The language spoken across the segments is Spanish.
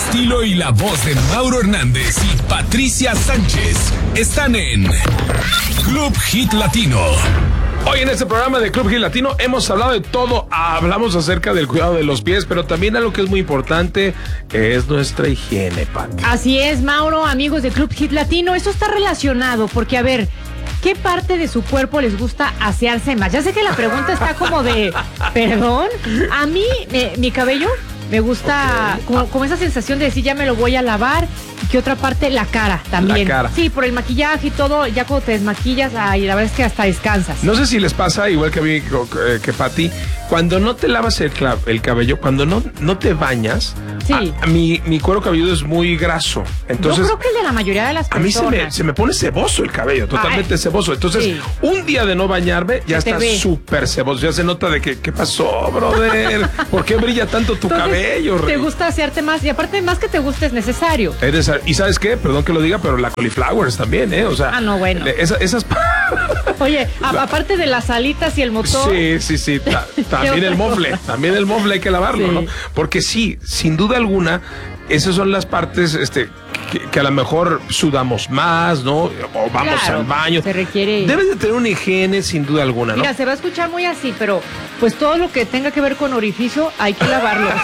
estilo y la voz de Mauro Hernández y Patricia Sánchez están en Club Hit Latino. Hoy en este programa de Club Hit Latino hemos hablado de todo. Hablamos acerca del cuidado de los pies, pero también algo que es muy importante es nuestra higiene, Pati. Así es, Mauro, amigos de Club Hit Latino. Esto está relacionado porque, a ver, ¿qué parte de su cuerpo les gusta asearse más? Ya sé que la pregunta está como de, ¿perdón? A mí, mi cabello me gusta como esa sensación de decir, ya me lo voy a lavar. Y que otra parte, la cara también. La cara. Sí, por el maquillaje y todo, ya cuando te desmaquillas, ay, la verdad es que hasta descansas. No sé si les pasa, igual que a mí, que Pati, cuando no te lavas el cabello, cuando no te bañas, sí. Mi cuero cabelludo es muy graso. Entonces, yo creo que el de la mayoría de las personas. A mí se me pone ceboso el cabello, totalmente ceboso. Entonces, sí. Un día de no bañarme, ya está súper ceboso. Ya se nota de que, ¿qué pasó, brother? ¿Por qué brilla tanto tu cabello, Te gusta asearte más, y aparte, más que te guste, es necesario. ¿Y sabes qué? Perdón que lo diga, pero la cauliflower también, ¿eh? O sea, no, bueno. Esas... Oye, aparte de las alitas y el motor. Sí. También el mofle hay que lavarlo, sí. ¿No? Porque sí, sin duda alguna, esas son las partes, que a lo mejor sudamos más, ¿no? O vamos al baño. Se requiere. Debes de tener una higiene sin duda alguna, ¿no? Mira, se va a escuchar muy así, pero pues todo lo que tenga que ver con orificio hay que lavarlo. O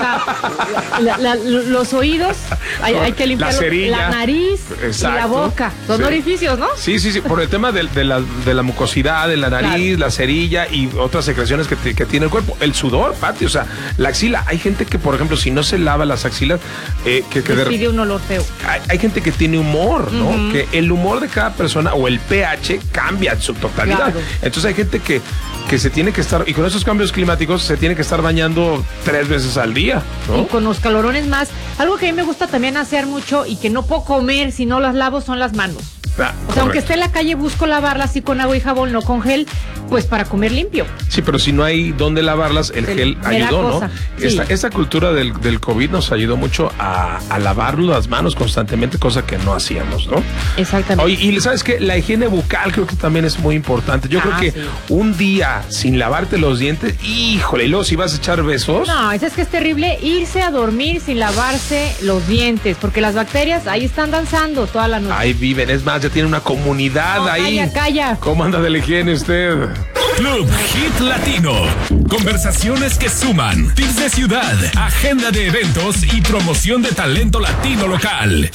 sea, los oídos hay que limpiarlo. La cerilla, la nariz. Exacto. Y la boca. Son orificios, ¿no? Sí. Por el tema de la mucosidad, de la nariz, la cerilla y otras secreciones que tiene el cuerpo. El sudor, Pati, o sea, la axila. Hay gente que, por ejemplo, si no se lava las axilas, pide un olor feo. Hay gente que tiene humor, ¿no? Uh-huh. Que el humor de cada persona o el pH cambia en su totalidad. Claro. Entonces hay gente que se tiene que estar, y con esos cambios climáticos se tiene que estar bañando 3 veces al día, ¿no? Y con los calorones más. Algo que a mí me gusta también hacer mucho y que no puedo comer si no las lavo son las manos. O sea, aunque esté en la calle, busco lavarlas así con agua y jabón, no con gel, pues para comer limpio. Sí, pero si no hay dónde lavarlas, el gel ayudó, ¿no? Sí. Esta cultura del COVID nos ayudó mucho a lavar las manos constantemente, cosa que no hacíamos, ¿no? Exactamente. Oye, y ¿sabes qué? La higiene bucal creo que también es muy importante. Yo creo que un día sin lavarte los dientes, híjole, y luego si vas a echar besos. No, eso es que es terrible irse a dormir sin lavarse los dientes, porque las bacterias ahí están danzando toda la noche. Ahí viven, es más, ya tiene una comunidad ahí. Calla. ¿Cómo anda de la higiene usted? Club Hit Latino. Conversaciones que suman, tips de ciudad, agenda de eventos y promoción de talento latino local.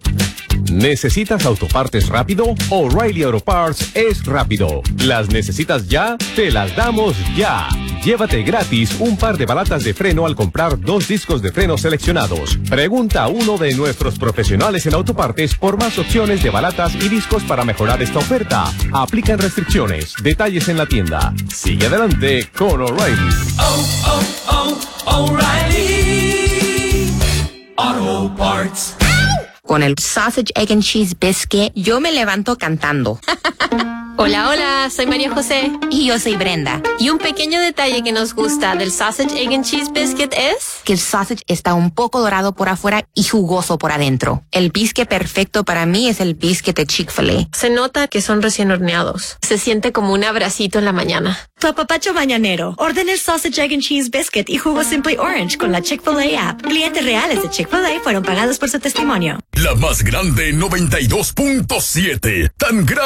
¿Necesitas autopartes rápido? O'Reilly Auto Parts es rápido. ¿Las necesitas ya? Te las damos ya. Llévate gratis un par de balatas de freno al comprar 2 discos de freno seleccionados. Pregunta a uno de nuestros profesionales en autopartes por más opciones de balatas y discos para mejorar esta oferta. Aplican restricciones. Detalles en la tienda. Sigue adelante con O'Reilly. O'Reilly Auto Parts. Con el Sausage, Egg and Cheese Biscuit, yo me levanto cantando. Hola, soy María José. Y yo soy Brenda. Y un pequeño detalle que nos gusta del Sausage, Egg and Cheese Biscuit es que el sausage está un poco dorado por afuera y jugoso por adentro. El biscuit perfecto para mí es el biscuit de Chick-fil-A. Se nota que son recién horneados. Se siente como un abracito en la mañana. Tu apapacho mañanero. Orden el Sausage, Egg and Cheese Biscuit y jugo Simply Orange con la Chick-fil-A app. Clientes reales de Chick-fil-A fueron pagados por su testimonio. La más grande, 92.7. Tan grande.